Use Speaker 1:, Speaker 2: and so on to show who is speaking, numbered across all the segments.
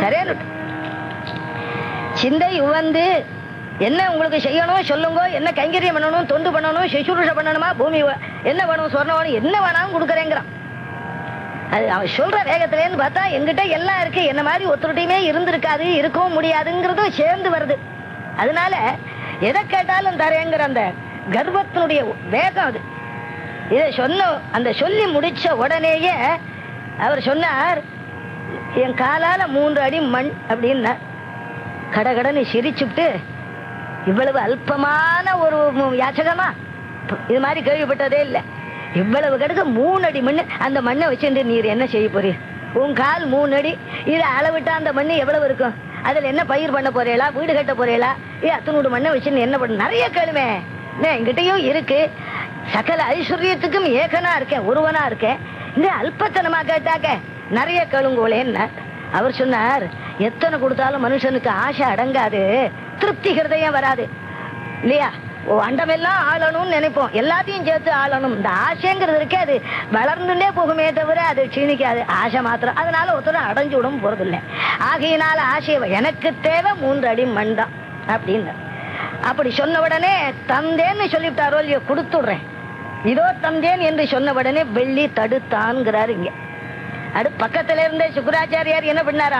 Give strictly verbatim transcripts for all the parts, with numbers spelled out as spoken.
Speaker 1: தரேன்னு. சிந்தை உவந்து என்ன உங்களுக்கு செய்யணும் சொல்லுங்க, என்ன கைங்கரியம் பண்ணணும், தொண்டு பண்ணணும், சுசுரூஷ பண்ணணுமா, பூமி என்ன வேணும், சொர்ணம் வேணும், என்ன வேணாலும் கொடுக்குறேங்கிறான். அது அவன் சொல்ற வேகத்திலேன்னு பார்த்தா எங்கிட்ட எல்லாம் இருக்கு, என்ன மாதிரி ஒத்துழையுமே இருந்திருக்காது, இருக்கவும் முடியாதுங்கிறதும் சேர்ந்து வருது. அதனால எதை கேட்டாலும் தரேங்கிற அந்த கர்வத்தினுடைய வேகம் அது. இதை சொன்ன அந்த சொல்லி முடிச்ச உடனேயே அவர் சொன்னார், என் காலால மூன்று அடி மண் அப்படின்னார். கடகடன்னு சிரிச்சுட்டு, இவ்வளவு அல்பமான ஒரு யாச்சகமா, இது மாதிரி கேள்விப்பட்டதே இல்லை. இவ்வளவு கடுக்க மூணு அடி மண், அந்த மண்ணை வச்சுட்டு நீர் என்ன செய்ய போறீர்? உன் கால் மூணு அடி, இதை அளவிட்டா அந்த மண் எவ்வளவு இருக்கும்? அதுல என்ன பயிர் பண்ண போறீங்களா, வீடு கட்ட போறீங்களா? ஏ அத்தனோட மண்ணை வச்சுன்னு என்ன பண்ண? நிறைய கேளுமே, என்கிட்டயும் இருக்கு, சகல ஐஸ்வர்யத்துக்கும் ஏகனா இருக்கேன், ஒருவனா இருக்கேன். இந்த அல்பத்தனமா கேட்டாக்க நிறைய கேளுங்கோலேன்னு அவர் சொன்னார். எத்தனை கொடுத்தாலும் மனுஷனுக்கு ஆசை அடங்காது, திருப்தி ஹிருதயம் வராது இல்லையா? ஓ அண்டமெல்லாம் ஆளணும்னு நினைப்போம், எல்லாத்தையும் சேர்த்து ஆளணும். இந்த ஆசைங்கிறது இருக்கே, அது வளர்ந்துட்டே போகுமே தவிர அது க்ஷீணிக்காது, ஆசை மாத்திரம். அதனால ஒருத்தரும் அடைஞ்சு விடும் போறதில்லை. ஆகையினால ஆசையை எனக்கு தேவை மூன்று அடி மண் தான் அப்படின்னு அப்படி சொன்ன உடனே தந்தேன்னு சொல்லிவிட்டாரோ இல்லையோ, கொடுத்துடுறேன் இதோ தந்தேன் என்று சொன்ன உடனே வெள்ளி தடுத்தான்கிறாரு. இங்க அடு பக்கத்துல இருந்தே சுக்கராச்சாரியார் என்ன பண்ணாரா,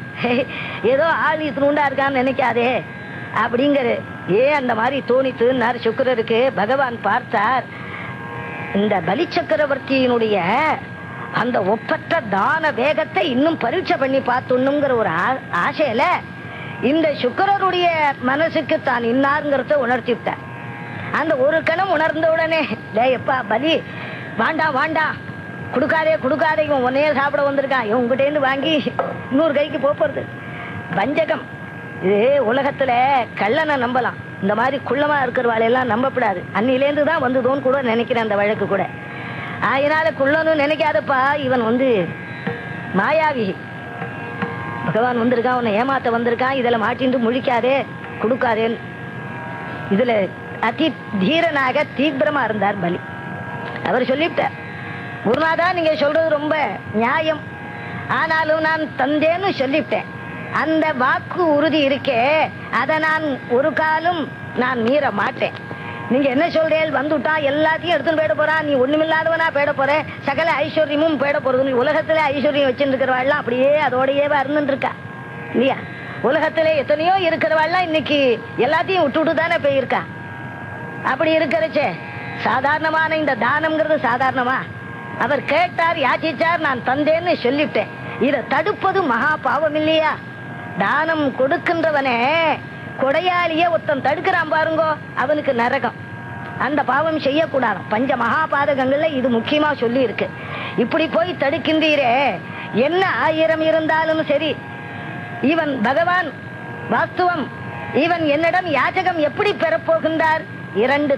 Speaker 1: ஏதோ ஆள் இத்தினுண்டா இருக்கான்னு நினைக்காதே அப்படிங்கிற. ஏன் அந்த மாதிரி தோணித்துன்னார் சுக்கரருக்கு. பகவான் பார்த்தார், இந்த பலி சக்கரவர்த்தியினுடைய அந்த ஒப்பற்ற தான வேகத்தை இன்னும் பரீட்சை பண்ணி பார்த்துணுங்கிற ஒரு ஆசையில இந்த சுக்கரருடைய மனசுக்கு தான் இன்னாருங்கிறத உணர்த்தி விட்டார். அந்த ஒரு கணம் உணர்ந்த உடனே, டே எப்பா பலி வாண்டா வாண்டா, கொடுக்காதே கொடுக்காதே, இவன் உன்னையே சாப்பிட வந்திருக்கான், இவன் உங்ககிட்டேருந்து வாங்கி இன்னொரு கைக்கு போறது வஞ்சகம். இது உலகத்துல கள்ளனை நம்பலாம், இந்த மாதிரி குள்ளமா இருக்கிறவாளையெல்லாம் நம்பப்படாது. அன்னிலேருந்து தான் வந்ததோன்னு கூட நினைக்கிறேன் அந்த வழக்கு கூட. அதனால குள்ளனும் நினைக்காதப்பா, இவன் வந்து மாயாவி, பகவான் வந்திருக்கான், உன்னை ஏமாத்த வந்திருக்கான், இதுல மாட்டின்று முழிக்காதே கொடுக்காதேன்னு. இதுல அதி தீரனாக தீவிரமா இருந்தார் பலி. அவர் சொல்லிவிட்டார், குருநாதா நீங்க சொல்றது ரொம்ப நியாயம், ஆனாலும் நான் தந்தேன்னு சொல்லிவிட்டேன். அந்த வாக்கு உறுதி இருக்கே, அதை நான் ஒரு காலம் நான் மீற மாட்டேன். நீங்க என்ன சொல்றேன், வந்துட்டா எல்லாத்தையும் எடுத்துன்னு போயிட போறான், நீ ஒண்ணுமில்லாதவனா போயிட போற, சகல ஐஸ்வர்யமும் போயிட போறது. உலகத்துல ஐஸ்வர்யம் வச்சுட்டு இருக்கிறவாள்லாம் அப்படியே அதோடையே இருந்துட்டு இருக்கா இல்லையா? உலகத்துல எத்தனையோ இருக்கிறவாள்லாம் இன்னைக்கு எல்லாத்தையும் விட்டு விட்டு தானே போயிருக்கா. அப்படி இருக்கிறச்சே சாதாரணமான இந்த தானம்ங்கிறது சாதாரணமா? அவர் கேட்டார், யாச்சிச்சார், நான் தந்தேன்னு சொல்லிவிட்டேன். இதை தடுப்பது மகா பாவம் இல்லையா? தானம் கொடுக்கின்றவனே கொடையாளிய ஒருத்தன் தடுக்கிறான் பாருங்கோ, அவனுக்கு நரகம். அந்த பாவம் செய்யக்கூடாது. பஞ்ச மகா பாதகங்கள்ல இது முக்கியமா சொல்லி இருக்கு. இப்படி போய் தடுக்கின்றீரே, என்ன ஆயிரம் இருந்தாலும் சரி, இவன் பகவான் வாஸ்துவம், இவன் என்னிடம் யாச்சகம் எப்படி பெறப்போகின்றார்? இரண்டு